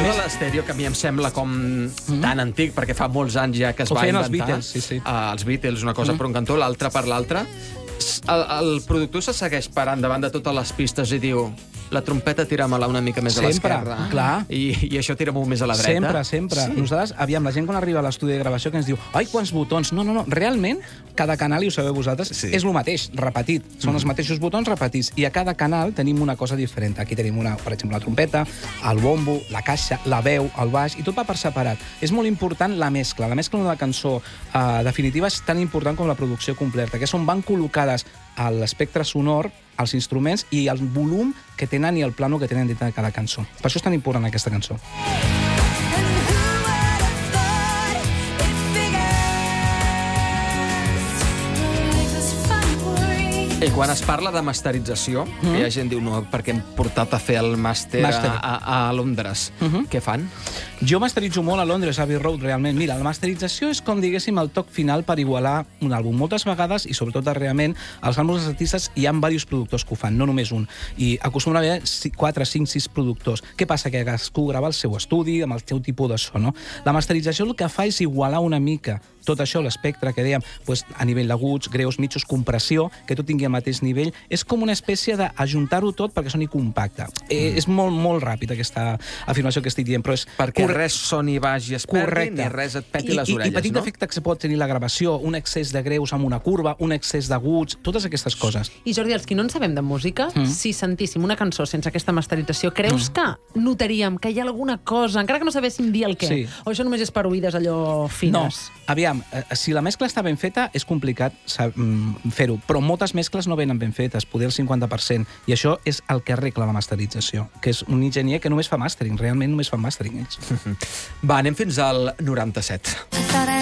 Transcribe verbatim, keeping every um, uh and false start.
més... l'estèreo, que a mi em sembla com mm. tan antic, perquè fa molts anys ja que es Ho va inventar. Els Beatles, sí, sí. Uh, els Beatles, una cosa mm. per un cantó, l'altra per l'altra. El, el productor se segueix parant davant de totes les pistes i diu la trompeta tira-me-la una mica més sempre, a l'esquerra. Clar. I, I això tira-me més a la dreta. Sempre, sempre. Sí. Nosaltres, aviam, la gent quan arriba a l'estudi de gravació que ens diu ai, quants botons. No, no, no. Realment, cada canal, i ho sabeu vosaltres, sí. és el mateix, repetit. Són mm. els mateixos botons repetits. I a cada canal tenim una cosa diferent. Aquí tenim, una, per exemple, la trompeta, el bombo, la caixa, la veu, el baix, i tot va per separat. És molt important la mescla. La mescla d'una cançó eh, definitiva és tan important com la producció completa, que és on van col·locades a l'espectre sonor, els instruments i el volum que tenen i el plano que tenen dintre de cada cançó. Per això és tan important aquesta cançó. I quan es parla de masterització, mm-hmm. que hi ha gent que diu no, perquè hem portat a fer el màster a, a, a Londres. Mm-hmm. Què fan? Jo masteritzo molt a Londres, a Abbey Road, realment. Mira, la masterització és com, diguéssim, el toc final per igualar un àlbum. Moltes vegades, i sobretot darrerament, als àlbums dels artistes hi ha diversos productors que ho fan, no només un. I acostumen a haver quatre, cinc, sis productors. Què passa? Que cadascú grava el seu estudi, amb el seu tipus de so, no? La masterització el que fa és igualar una mica tot això, l'espectre que dèiem, doncs, a nivell d'aguts, greus, mitjos, compressió, que tot tingui el mateix nivell, és com una espècie d'ajuntar-ho tot perquè soni compacte. Mm. Eh, és molt, molt ràpid aquesta afirmació que estic dient, però és... Perquè correcte. Res soni baix i es perdi, ni res et peti I, les i, orelles, I petit no? efecte que se pot tenir la gravació, un excés de greus amb una curva, un excés d'aguts, totes aquestes coses. I Jordi, els qui no en sabem de música, mm. si sentíssim una cançó sense aquesta masterització, creus mm. que notaríem que hi ha alguna cosa, encara que no sabéssim dir el què? Sí. O això només és per oïdes allò fines? No, aviam, eh, si la mescla està ben feta, és complicat fer-ho, però moltes mescles no venen ben fetes, poder el cinquanta per cent, i això és el que arregla la masterització, que és un enginyer que només fa mastering, realment només fa mastering ells. Va, anem fins al noranta-set.